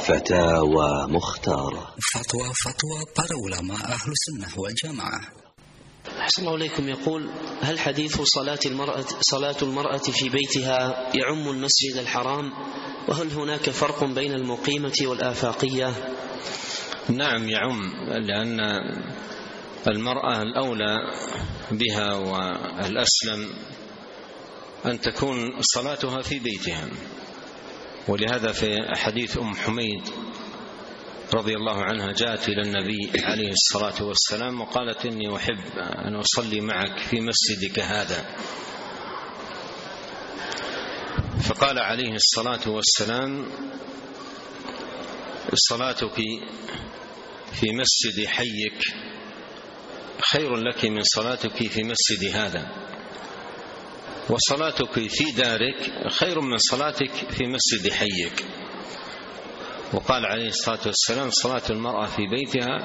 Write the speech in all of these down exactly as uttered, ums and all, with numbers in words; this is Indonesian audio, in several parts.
فتاوى مختارة. فتوى فتوى para ulama أهل السنة والجماعة. أحسن الله إليكم. يقول: هل حديث صلاة المرأة صلاة المرأة في بيتها يعم المسجد الحرام؟ وهل هناك فرق بين المقيمة والآفاقية؟ نعم يعم، لأن المرأة الأولى بها والأسلم أن تكون صلاتها في بيتها، ولهذا في حديث أم حميد رضي الله عنها جاءت إلى النبي عليه الصلاة والسلام وقالت: إني أحب أن أصلي معك في مسجدك هذا. فقال عليه الصلاة والسلام: صلاتك في مسجد حيك خير لك من صلاتك في مسجد هذا، وصلاتك في دارك خير من صلاتك في مسجد حيك. وقال عليه الصلاة والسلام: صلاة المرأة في بيتها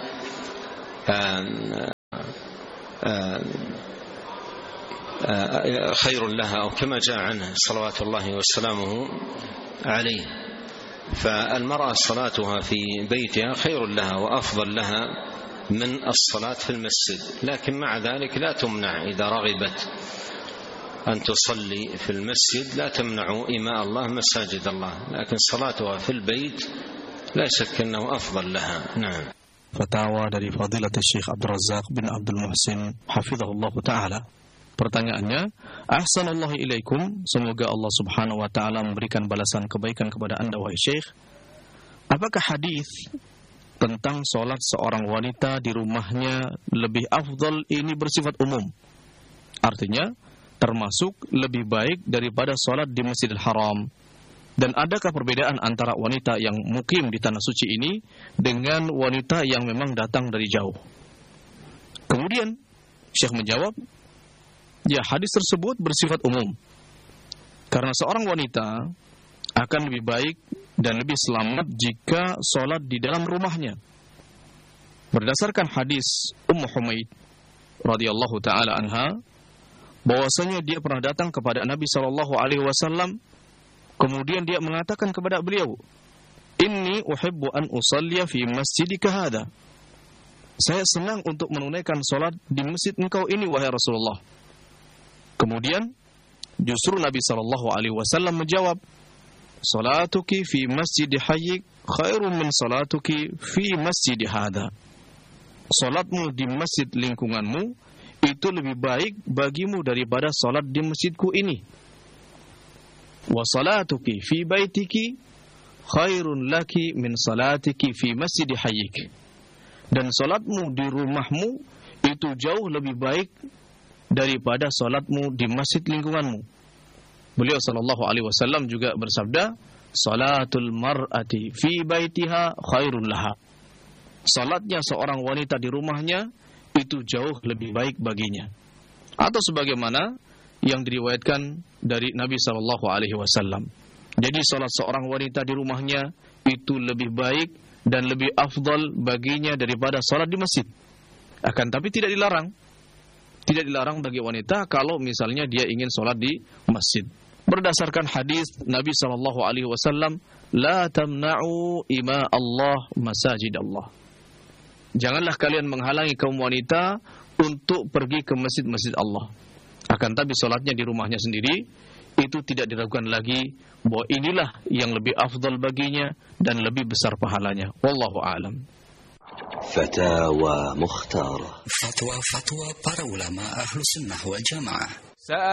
خير لها، أو كما جاء عنه صلوات الله وسلامه عليه. فالمرأة صلاتها في بيتها خير لها وأفضل لها من الصلاة في المسجد، لكن مع ذلك لا تمنع إذا رغبت أن تصلي في المسجد، لا تمنع إماء الله مساجد الله، لكن صلاتها في البيت لا شك أنه أفضل لها. نعم. Fatwa dari Fadilat Syekh Abdul Razak bin Abdul Muhsin hafizahullah ta'ala. Pertanyaannya, Ahsanallahu ilaikum, semoga Allah subhanahu wa ta'ala memberikan balasan kebaikan kepada anda wahai Syekh. Apakah hadis tentang sholat seorang wanita di rumahnya lebih afdal ini bersifat umum? Artinya termasuk lebih baik daripada sholat di Masjidil Haram. Dan adakah perbedaan antara wanita yang mukim di tanah suci ini dengan wanita yang memang datang dari jauh? Kemudian Syekh menjawab, ya, hadis tersebut bersifat umum, karena seorang wanita akan lebih baik dan lebih selamat jika sholat di dalam rumahnya. Berdasarkan hadis Ummu Humaid radhiyallahu ta'ala anha, bahwasanya dia pernah datang kepada Nabi sallallahu alaihi wasallam, kemudian dia mengatakan kepada beliau, "Inni uhibbu an usalliya fi masjidika hadha." Saya senang untuk menunaikan salat di masjid engkau ini wahai Rasulullah. Kemudian justru Nabi sallallahu alaihi wasallam menjawab, "Salatuki fi masjid hayyik khairun min salatuki fi masjid hadha." Salatmu di masjid lingkunganmu itu lebih baik bagimu daripada salat di masjidku ini. Wa salatuki fi baitiki khairun laki min salatiki fi masjid hayyik. Dan salatmu di rumahmu itu jauh lebih baik daripada salatmu di masjid lingkunganmu. Beliau sallallahu alaihi wasallam juga bersabda, "Salatul mar'ati fi baitiha khairun laha." Salatnya seorang wanita di rumahnya itu jauh lebih baik baginya. Atau sebagaimana yang diriwayatkan dari Nabi sallallahu alaihi wasallam. Jadi salat seorang wanita di rumahnya itu lebih baik dan lebih afdal baginya daripada salat di masjid. Akan tapi tidak dilarang. Tidak dilarang bagi wanita kalau misalnya dia ingin salat di masjid. Berdasarkan hadis Nabi sallallahu alaihi wasallam, "La tamna'u ima Allah masajid Allah." Janganlah kalian menghalangi kaum wanita untuk pergi ke masjid-masjid Allah. Akan tapi salatnya di rumahnya sendiri itu tidak diragukan lagi bahwa inilah yang lebih afdal baginya dan lebih besar pahalanya. Wallahu a'lam. Fatawa Mukhtarah. Fatwa-fatwa para ulama Ahlu Sunnah wal Jamaah.